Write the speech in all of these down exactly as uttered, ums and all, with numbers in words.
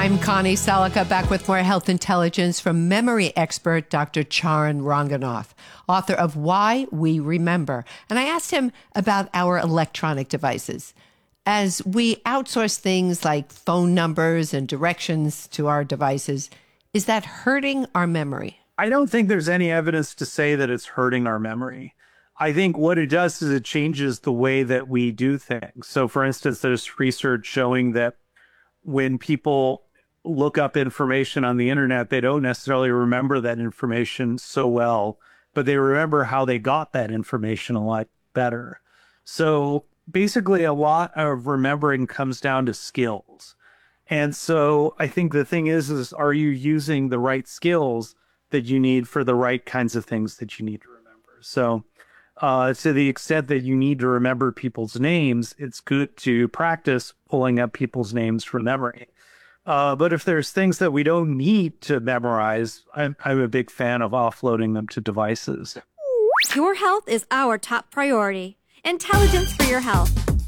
I'm Connie Salika, back with more health intelligence from memory expert Doctor Charan Ranganath, author of Why We Remember. And I asked him about our electronic devices. As we outsource things like phone numbers and directions to our devices, is that hurting our memory? I don't think there's any evidence to say that it's hurting our memory. I think what it does is it changes the way that we do things. So, for instance, there's research showing that when people look up information on the internet, they don't necessarily remember that information so well, but they remember how they got that information a lot better. So basically, a lot of remembering comes down to skills. And so I think the thing is, is are you using the right skills that you need for the right kinds of things that you need to remember? So uh, to the extent that you need to remember people's names, it's good to practice pulling up people's names from memory. Uh, but if there's things that we don't need to memorize, I'm, I'm a big fan of offloading them to devices. Your health is our top priority. Intelligence for your health.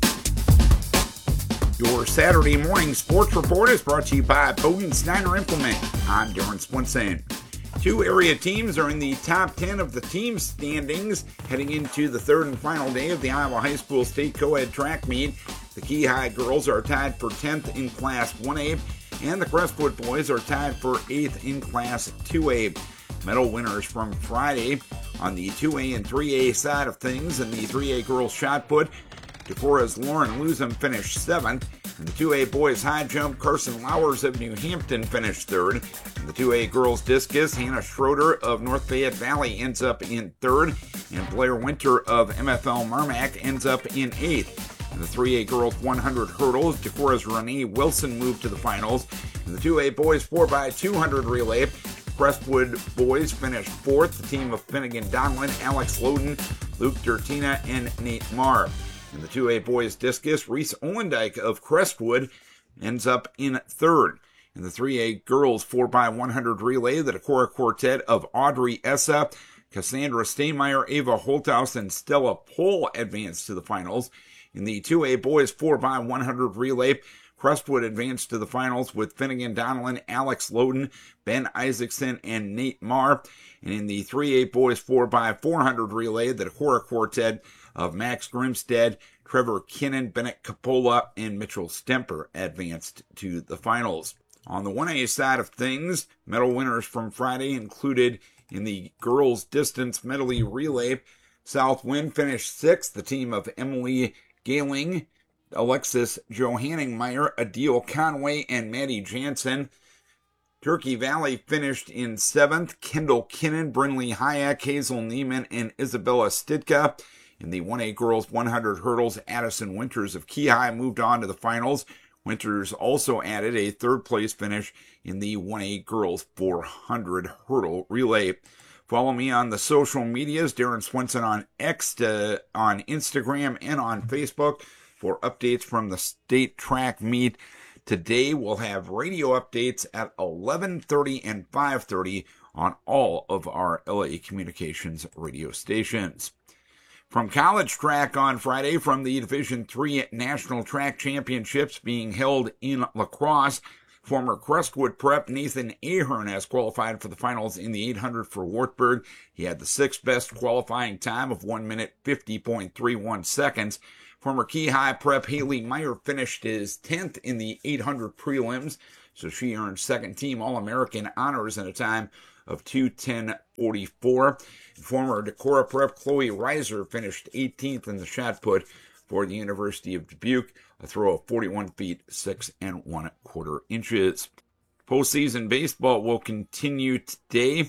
Your Saturday morning sports report is brought to you by Bowden Snyder Implement. I'm Darren Swinson. Two area teams are in the top ten of the team standings heading into the third and final day of the Iowa High School State Co-Ed track meet. The Key High girls are tied for tenth in Class one A, and the Crestwood boys are tied for eighth in Class two A. Medal winners from Friday on the two A and three A side of things. In the three A girls shot put, Decorah's Lauren Luzum finished seventh. In the two A boys high jump, Carson Lowers of New Hampton finished third. In the two A girls discus, Hannah Schroeder of North Fayette Valley ends up in third. And Blair Winter of M F L Marmac ends up in eighth. In the three A girls one hundred hurdles, Decorah's Renee Wilson moved to the finals. In the two A boys four by two hundred relay, Crestwood boys finished fourth. The team of Finnegan Donlin, Alex Loden, Luke Dertina, and Nate Marr. In the two A boys discus, Reese Olendyke of Crestwood ends up in third. In the three A girls four by one hundred relay, the Decorah quartet of Audrey Essa, Cassandra Steinmeier, Ava Holthaus, and Stella Pohl advanced to the finals. In the two A boys four by one hundred relay, Crestwood advanced to the finals with Finnegan Donlin, Alex Loden, Ben Isaacson, and Nate Marr. And in the three A boys four by four hundred relay, the Decorah quartet of Max Grimstead, Trevor Kinnan, Bennett Capola, and Mitchell Stemper advanced to the finals. On the one A side of things, medal winners from Friday included in the girls distance medley relay, Southwind finished sixth, the team of Emily Galing, Alexis Johanningmeyer, Adil Conway, and Maddie Jansen. Turkey Valley finished in seventh, Kendall Kinnan, Brinley Hayek, Hazel Neiman, and Isabella Stidka. In the one A girls one hundred hurdles, Addison Winters of Key High moved on to the finals. Winters also added a third place finish in the one A girls four hundred hurdle relay. Follow me on the social medias, Darren Swinson on X, uh, on Instagram, and on Facebook for updates from the state track meet. Today we'll have radio updates at eleven thirty and five thirty on all of our L A Communications radio stations. From college track on Friday, from the Division three National Track Championships being held in La Crosse, former Crestwood Prep Nathan Ahern has qualified for the finals in the eight hundred for Wartburg. He had the sixth best qualifying time of one minute fifty point three one seconds. Former Key High Prep Haley Meyer finished his tenth in the eight hundred prelims, so she earned second team All-American honors in a time of two ten forty-four. Former Decorah Prep Chloe Reiser finished eighteenth in the shot put for the University of Dubuque, a throw of forty-one feet, six and one quarter inches. Postseason baseball will continue today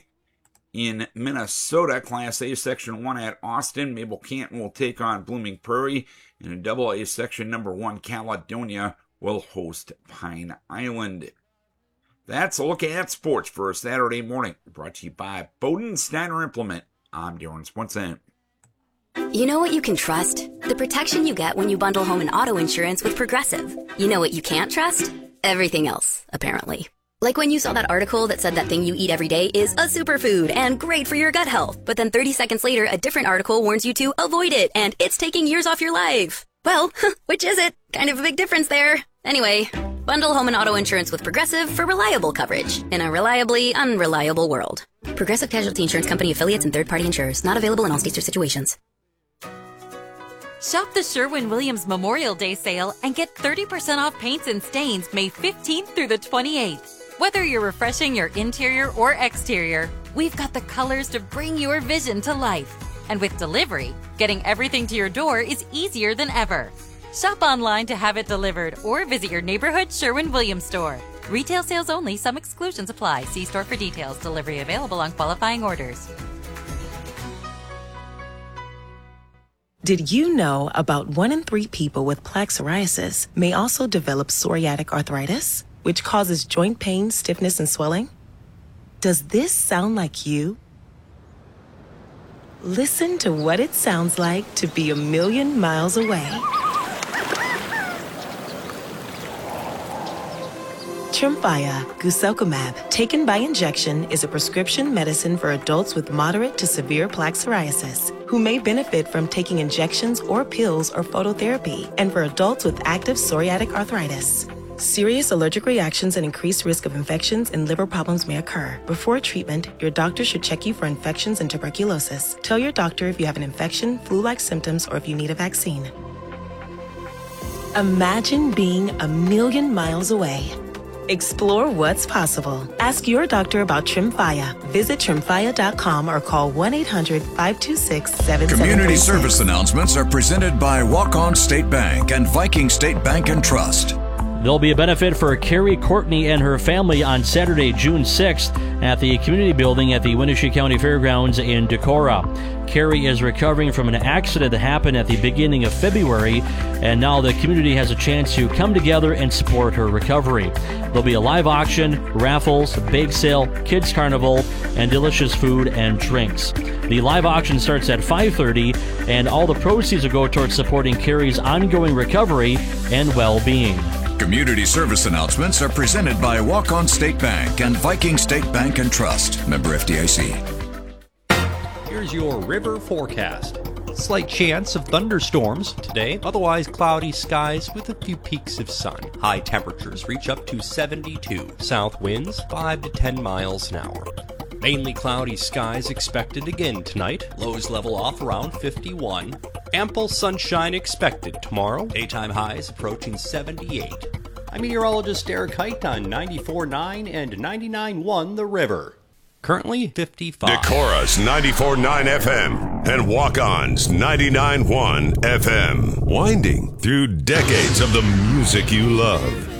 in Minnesota. Class A Section one at Austin, Mabel Canton will take on Blooming Prairie. And in Double A Section Number one, Caledonia will host Pine Island. That's a look at sports for a Saturday morning. Brought to you by Bowden Snyder Implement. I'm Darren Swinson. You know what you can trust? The protection you get when you bundle home and auto insurance with Progressive. You know what you can't trust? Everything else, apparently. Like when you saw that article that said that thing you eat every day is a superfood and great for your gut health. But then thirty seconds later, a different article warns you to avoid it and it's taking years off your life. Well, which is it? Kind of a big difference there. Anyway, Bundle home and auto insurance with Progressive for reliable coverage in a reliably unreliable world. Progressive Casualty Insurance Company affiliates and third-party insurers. Not available in all states or situations. Shop the Sherwin-Williams Memorial Day sale and get thirty percent off paints and stains May fifteenth through the twenty-eighth. Whether you're refreshing your interior or exterior, we've got the colors to bring your vision to life. And with delivery, getting everything to your door is easier than ever. Shop online to have it delivered or visit your neighborhood Sherwin-Williams store. Retail sales only. Some exclusions apply. See store for details. Delivery available on qualifying orders. Did you know about one in three people with plaque psoriasis may also develop psoriatic arthritis, which causes joint pain, stiffness, and swelling? Does this sound like you? Listen to what it sounds like to be a million miles away. Tremfya guselkumab, taken by injection, is a prescription medicine for adults with moderate to severe plaque psoriasis who may benefit from taking injections or pills or phototherapy, and for adults with active psoriatic arthritis. Serious allergic reactions and increased risk of infections and liver problems may occur. Before treatment, your doctor should check you for infections and tuberculosis. Tell your doctor if you have an infection, flu-like symptoms, or if you need a vaccine. Imagine being a million miles away. Explore what's possible. Ask your doctor about Tremfya. Visit tremfya dot com or call one eight hundred, five two six, seven seven three six. Community service announcements are presented by Walk-On State Bank and Viking State Bank and Trust. There'll be a benefit for Carrie Courtney and her family on Saturday, June sixth at the community building at the Winnebago County Fairgrounds in Decorah. Carrie is recovering from an accident that happened at the beginning of February, and now the community has a chance to come together and support her recovery. There'll be a live auction, raffles, bake sale, kids carnival, and delicious food and drinks. The live auction starts at five thirty, and all the proceeds will go towards supporting Carrie's ongoing recovery and well-being. Community service announcements are presented by Walk-On State Bank and Viking State Bank and Trust. Member F D I C. Here's your river forecast. Slight chance of thunderstorms today, otherwise cloudy skies with a few peaks of sun. High temperatures reach up to seventy-two. South winds five to ten miles an hour. Mainly cloudy skies expected again tonight. Lows level off around fifty-one. Ample sunshine expected tomorrow. Daytime highs approaching seventy-eight. I'm meteorologist Eric Height on ninety-four point nine and ninety-nine point one The River. Currently fifty-five. Decorah's ninety-four point nine F M and Walk-On's ninety-nine point one F M. Winding through decades of the music you love.